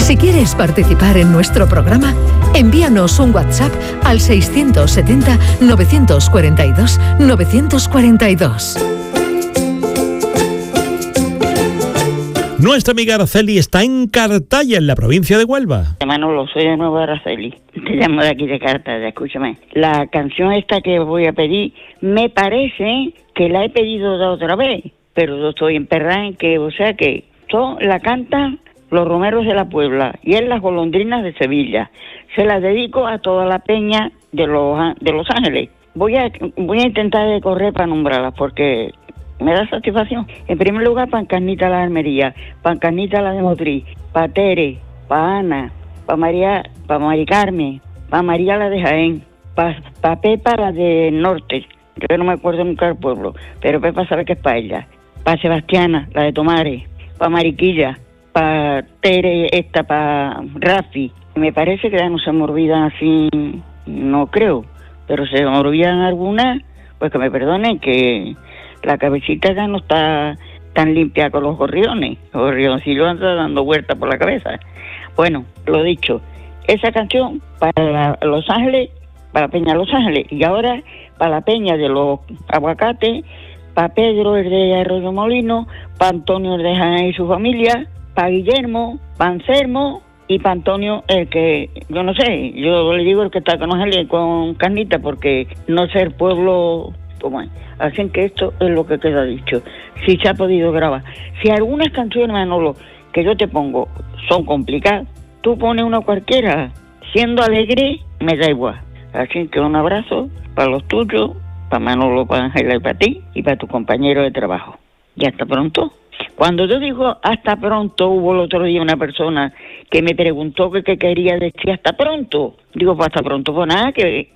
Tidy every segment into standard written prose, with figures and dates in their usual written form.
Si quieres participar en nuestro programa, envíanos un WhatsApp al 670-942-942. Nuestra amiga Araceli está en Cartaya, en la provincia de Huelva. Manolo, soy de nuevo Araceli. Te llamo de aquí de Cartaya, escúchame. La canción esta que voy a pedir, me parece que la he pedido de otra vez, pero yo estoy emperrada en que, o sea que, la cantan los Romeros de la Puebla y es Las Golondrinas de Sevilla. Se la dedico a toda la peña de Los Ángeles. Voy a intentar de correr para nombrarlas porque me da satisfacción. En primer lugar, para Encarnita la de Almería, para Encarnita la de Motriz, para Tere, para Ana, para Mari Carmen, para María la de Jaén, para Pepa la de Norte, yo no me acuerdo nunca del pueblo, pero Pepa sabe que es para ella, para Sebastiana, la de Tomares, para Mariquilla, para Tere, para Rafi. Me parece que ya no se me olvidan así, no creo, pero se me olvidan algunas, pues que me perdonen, que la cabecita ya no está tan limpia con los gorriones. Los gorrioncillos andan dando vueltas por la cabeza. Bueno, lo dicho, esa canción para Los Ángeles, para Peña Los Ángeles, y ahora para la Peña de los Aguacates, para Pedro el de Arroyo Molino, para Antonio el de Jaén y su familia, para Guillermo, para Anselmo y para Antonio el que, yo no sé, yo le digo el que está con Ángeles con Carnita porque no sé el pueblo como es. Así que esto es lo que queda dicho. Si se ha podido grabar. Si algunas canciones, Manolo, que yo te pongo son complicadas, tú pones una cualquiera, siendo alegre, me da igual. Así que un abrazo para los tuyos, para Manolo, para Ángela y para ti, y para tu compañero de trabajo. Y hasta pronto. Cuando yo digo hasta pronto, hubo el otro día una persona que me preguntó que quería decir hasta pronto. Digo, pues hasta pronto, pues nada, que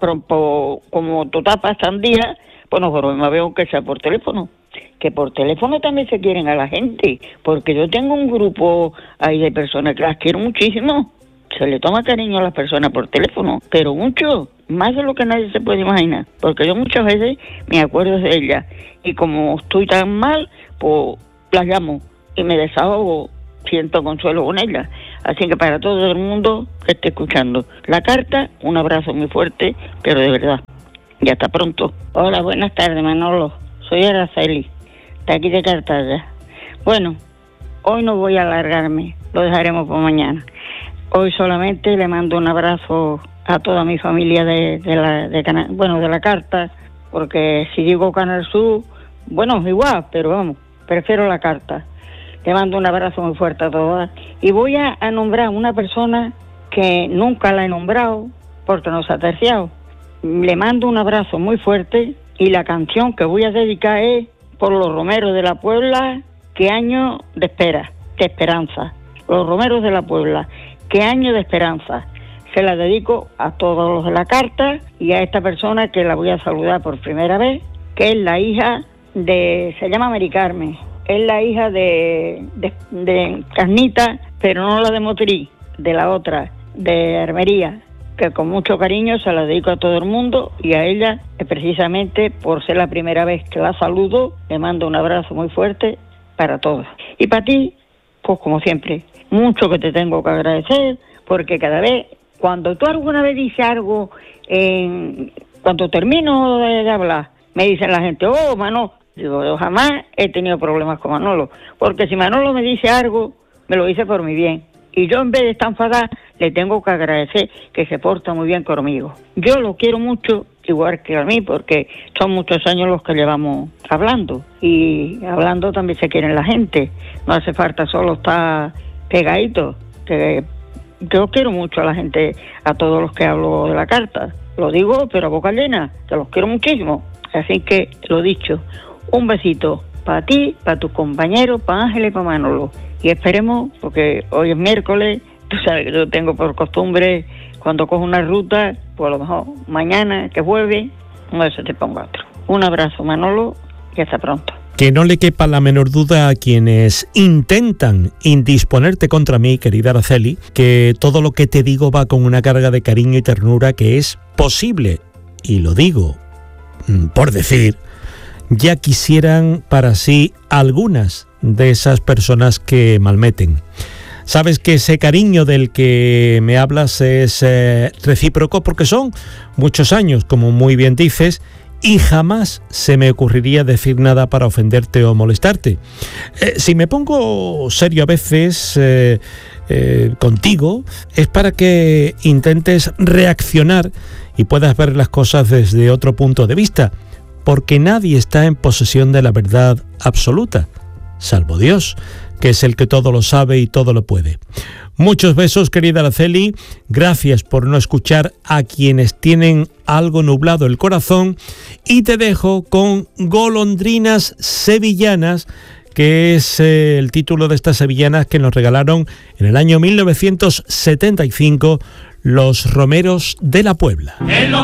como tú estás pasando día, pues no, pero me veo que sea por teléfono. Que por teléfono también se quieren a la gente, porque yo tengo un grupo ahí de personas que las quiero muchísimo. Se le toma cariño a las personas por teléfono, pero mucho, más de lo que nadie se puede imaginar, porque yo muchas veces me acuerdo de ellas, y como estoy tan mal, pues las llamo y me desahogo, siento consuelo con ellas. Así que para todo el mundo que esté escuchando la carta, un abrazo muy fuerte, pero de verdad. Y hasta pronto. Hola, buenas tardes, Manolo. Soy Araceli, de aquí de Cartaya. Bueno, hoy no voy a alargarme, lo dejaremos por mañana. Hoy solamente le mando un abrazo a toda mi familia de la carta, porque si digo Canal Sur, bueno, igual, pero vamos, prefiero la carta. Le mando un abrazo muy fuerte a todas. Y voy a nombrar una persona que nunca la he nombrado, porque no se ha terciado. Le mando un abrazo muy fuerte y la canción que voy a dedicar es por los Romeros de la Puebla, ¿qué año de esperanza? Los Romeros de la Puebla, ¿qué año de esperanza? Se la dedico a todos los de la carta y a esta persona que la voy a saludar por primera vez, que es la hija se llama Mari Carmen, es la hija de Carnita, pero no la de Motriz, de la otra, de Armería, que con mucho cariño se la dedico a todo el mundo y a ella, precisamente por ser la primera vez que la saludo, le mando un abrazo muy fuerte para todos. Y para ti, pues como siempre, mucho que te tengo que agradecer, porque cada vez, cuando tú alguna vez dices algo, cuando termino de hablar, me dicen la gente, oh, Manolo, digo, yo jamás he tenido problemas con Manolo, porque si Manolo me dice algo, me lo dice por mi bien. Y yo en vez de estar enfadada, le tengo que agradecer que se porta muy bien conmigo. Yo lo quiero mucho, igual que a mí, porque son muchos años los que llevamos hablando. Y hablando también se quiere la gente. No hace falta solo estar pegadito. Que yo quiero mucho a la gente, a todos los que hablo de la carta. Lo digo, pero a boca llena, que los quiero muchísimo. Así que, lo dicho, un besito para ti, para tus compañeros, para Ángel y para Manolo. Y esperemos, porque hoy es miércoles, tú sabes que yo tengo por costumbre, cuando cojo una ruta, pues a lo mejor mañana, que jueves, no se te ponga otro. Un abrazo, Manolo, y hasta pronto. Que no le quepa la menor duda a quienes intentan indisponerte contra mí, querida Araceli, que todo lo que te digo va con una carga de cariño y ternura que es posible, y lo digo por decir, ya quisieran para sí algunas de esas personas que malmeten. Sabes que ese cariño del que me hablas es recíproco porque son muchos años, como muy bien dices, y jamás se me ocurriría decir nada para ofenderte o molestarte. Si me pongo serio a veces contigo, es para que intentes reaccionar y puedas ver las cosas desde otro punto de vista, porque nadie está en posesión de la verdad absoluta, salvo Dios, que es el que todo lo sabe y todo lo puede. Muchos besos, querida Araceli. Gracias por no escuchar a quienes tienen algo nublado el corazón. Y te dejo con Golondrinas Sevillanas, que es el título de estas sevillanas que nos regalaron en el año 1975 los Romeros de la Puebla.